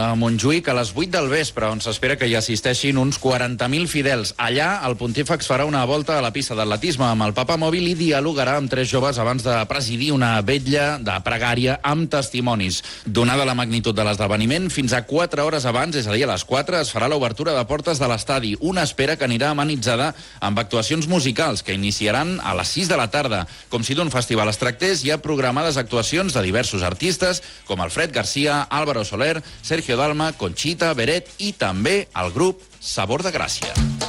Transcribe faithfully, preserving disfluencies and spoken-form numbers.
Montjuïc a les vuit del vespre, on s'espera que hi assisteixin uns quaranta mil fidels. Allà, el pontífex farà una volta a la pista d'atletisme amb el papamòbil i dialogarà amb tres joves abans de presidir una vetlla de pregària amb testimonis. Donada la magnitud de l'esdeveniment, fins a quatre hores abans, és a dir, a les quatre, es farà l'obertura de portes de l'estadi, una espera que anirà amenitzada amb actuacions musicals que iniciaran a les sis de la tarda. Com si d'un festival es tractés, hi ha programades actuacions de diversos artistes, com Alfred Garcia, Álvaro Soler, Sergio Dalma, Conchita, Beret i també el grup Sabor de Gràcia.